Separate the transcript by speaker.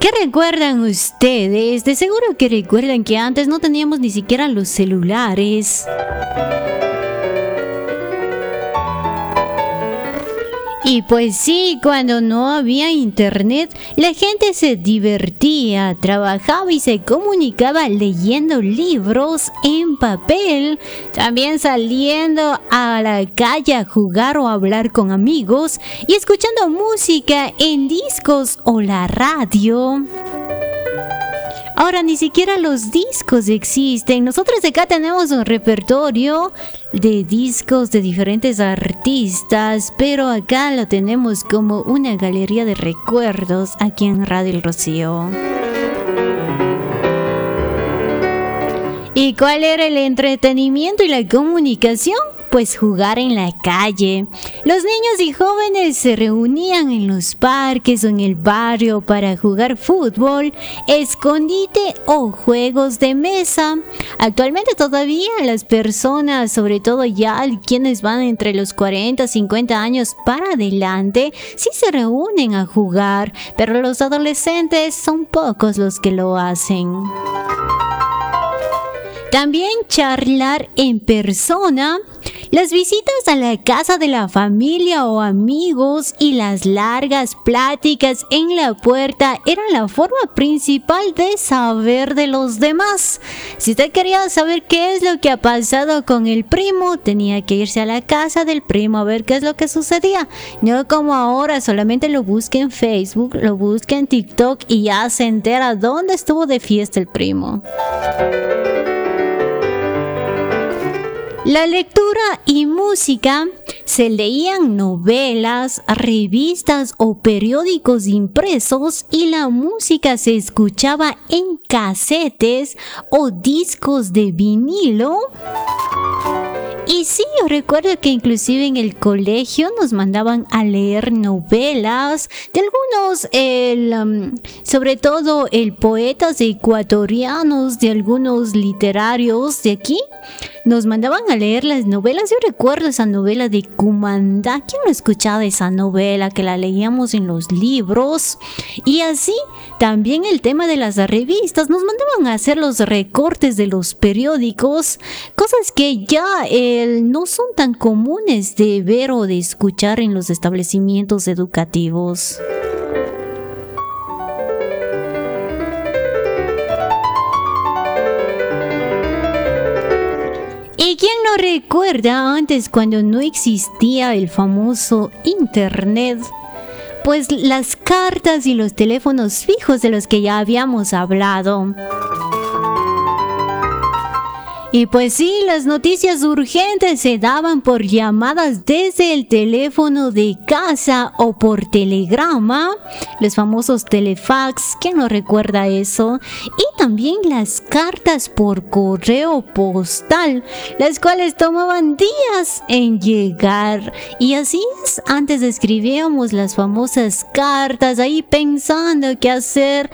Speaker 1: ¿Qué recuerdan ustedes? De seguro que recuerdan que antes no teníamos ni siquiera los celulares. Y pues sí, cuando no había internet, la gente se divertía, trabajaba y se comunicaba leyendo libros en papel, también saliendo a la calle a jugar o a hablar con amigos y escuchando música en discos o la radio. Ahora ni siquiera los discos existen. Nosotros acá tenemos un repertorio de discos de diferentes artistas, pero acá lo tenemos como una galería de recuerdos aquí en Radio El Rocío. ¿Y cuál era el entretenimiento y la comunicación? Pues jugar en la calle. Los niños y jóvenes se reunían en los parques o en el barrio para jugar fútbol, escondite o juegos de mesa. Actualmente todavía las personas, sobre todo ya quienes van entre los 40, 50 años para adelante, sí se reúnen a jugar, pero los adolescentes son pocos los que lo hacen. También charlar en persona, las visitas a la casa de la familia o amigos y las largas pláticas en la puerta eran la forma principal de saber de los demás. Si usted quería saber qué es lo que ha pasado con el primo, tenía que irse a la casa del primo a ver qué es lo que sucedía. No como ahora, solamente lo busca en Facebook, lo busca en TikTok y ya se entera dónde estuvo de fiesta el primo. La lectura y música, se leían novelas, revistas o periódicos impresos y la música se escuchaba en casetes o discos de vinilo. Y sí, yo recuerdo que inclusive en el colegio nos mandaban a leer novelas de algunos, sobre todo poetas ecuatorianos, de algunos literarios de aquí. Nos mandaban a leer las novelas. Yo recuerdo esa novela de Cumandá. ¿Quién no ha escuchado esa novela? Que la leíamos en los libros. Y así, también el tema de las revistas. Nos mandaban a hacer los recortes de los periódicos. Cosas que ya no son tan comunes de ver o de escuchar en los establecimientos educativos. ¿Y quién no recuerda antes cuando no existía el famoso internet? Pues las cartas y los teléfonos fijos de los que ya habíamos hablado. Y pues sí, las noticias urgentes se daban por llamadas desde el teléfono de casa o por telegrama, los famosos telefax, ¿quién no recuerda eso? Y también las cartas por correo postal, las cuales tomaban días en llegar. Y así es, antes escribíamos las famosas cartas ahí pensando qué hacer